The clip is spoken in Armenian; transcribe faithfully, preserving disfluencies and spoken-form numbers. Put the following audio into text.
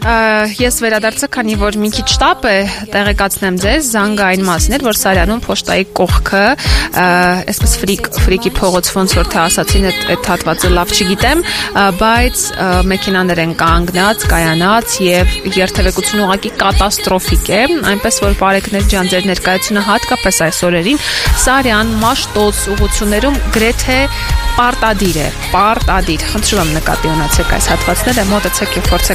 Ես վերադարձա, քանի որ մի քիչ շտապ է, տեղեկացնեմ ձեզ, զանգային մասն էր, որ Սարյանում փոշտայի կողքը, այսպես ֆրիկ, ֆրիկի փողոց ոնց որ թե ասացին, այդ հատվածը լավ չգիտեմ, բայց մեքենաներ են կանգնած, կայանած եւ երթևեկությունը ուղղակի կատաստրոֆիկ է, այնպես որ բարեկներ ջան, ձեր ներկայությունը հատկապես այս օրերին Սարյան, Մաշտոց ուղղություններում գրեթե պարտադիր է, պարտադիր։ Խնդրում եմ նկատի ունեցեք այս հատվածները, մոտեցեք եւ փորձեք